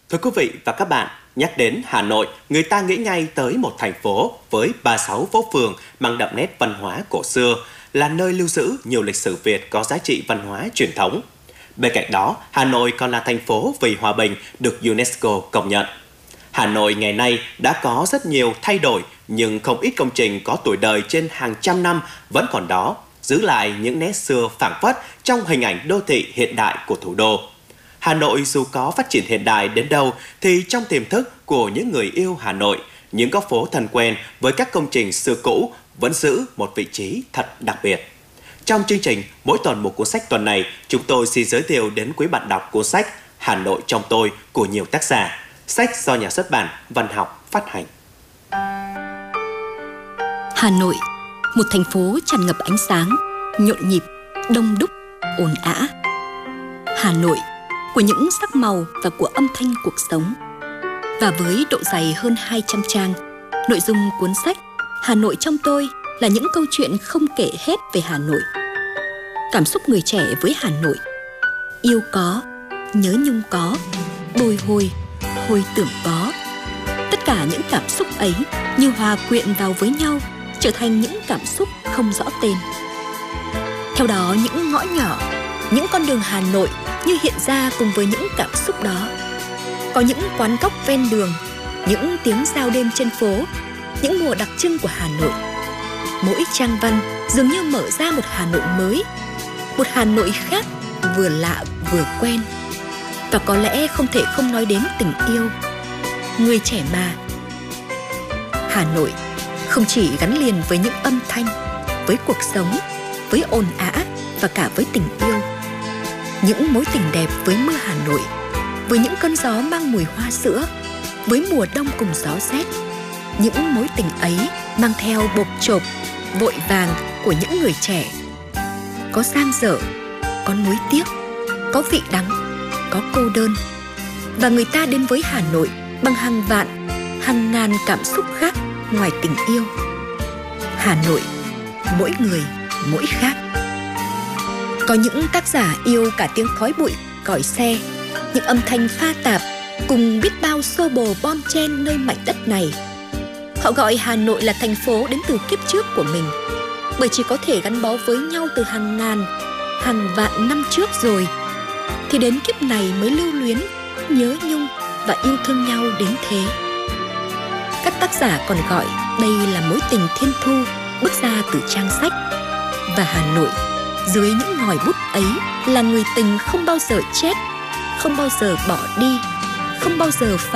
Thưa quý vị và các bạn, nhắc đến Hà Nội, người ta nghĩ ngay tới một thành phố với 36 phố phường mang đậm nét văn hóa cổ xưa, là nơi lưu giữ nhiều lịch sử Việt có giá trị văn hóa truyền thống. Bên cạnh đó, Hà Nội còn là thành phố vì hòa bình được UNESCO công nhận. Hà Nội ngày nay đã có rất nhiều thay đổi, nhưng không ít công trình có tuổi đời trên hàng trăm năm vẫn còn đó, giữ lại những nét xưa phảng phất trong hình ảnh đô thị hiện đại của thủ đô. Hà Nội dù có phát triển hiện đại đến đâu thì trong tiềm thức của những người yêu Hà Nội, những góc phố thân quen với các công trình xưa cũ vẫn giữ một vị trí thật đặc biệt. Trong chương trình Mỗi tuần một cuốn sách tuần này, chúng tôi xin giới thiệu đến quý bạn đọc cuốn sách Hà Nội trong tôi của nhiều tác giả. Sách do nhà xuất bản Văn học phát hành. Hà Nội, một thành phố tràn ngập ánh sáng, nhộn nhịp, đông đúc, ồn ào. Hà Nội của những sắc màu và của âm thanh cuộc sống. Và với độ dày hơn 200 trang, nội dung cuốn sách Hà Nội trong tôi là những câu chuyện không kể hết về Hà Nội. Cảm xúc người trẻ với Hà Nội, yêu có, nhớ nhung có, bồi hồi, hồi tưởng có. Tất cả những cảm xúc ấy như hòa quyện vào với nhau, trở thành những cảm xúc không rõ tên. Theo đó, những ngõ nhỏ, những con đường Hà Nội như hiện ra cùng với những cảm xúc đó. Có những quán cóc ven đường, những tiếng giao đêm trên phố, những mùa đặc trưng của Hà Nội. Mỗi trang văn dường như mở ra một Hà Nội mới, một Hà Nội khác, vừa lạ vừa quen. Và có lẽ không thể không nói đến tình yêu. Người trẻ mà. Hà Nội không chỉ gắn liền với những âm thanh, với cuộc sống, với ồn ào và cả với tình yêu. Những mối tình đẹp với mưa Hà Nội, với những cơn gió mang mùi hoa sữa, với mùa đông cùng gió rét. Những mối tình ấy mang theo bộp chộp, vội vàng của những người trẻ. Có dang dở, có nuối tiếc, có vị đắng, có cô đơn. Và người ta đến với Hà Nội bằng hàng vạn, hàng ngàn cảm xúc khác ngoài tình yêu. Hà Nội, mỗi người, mỗi khác. Có những tác giả yêu cả tiếng khói bụi, còi xe, những âm thanh pha tạp, cùng biết bao xô bồ bon chen nơi mảnh đất này. Họ gọi Hà Nội là thành phố đến từ kiếp trước của mình, bởi chỉ có thể gắn bó với nhau từ hàng ngàn, hàng vạn năm trước rồi, thì đến kiếp này mới lưu luyến, nhớ nhung và yêu thương nhau đến thế. Các tác giả còn gọi đây là mối tình thiên thu bước ra từ trang sách. Và Hà Nội dưới những ngòi bút ấy là người tình không bao giờ chết, không bao giờ bỏ đi, không bao giờ phai.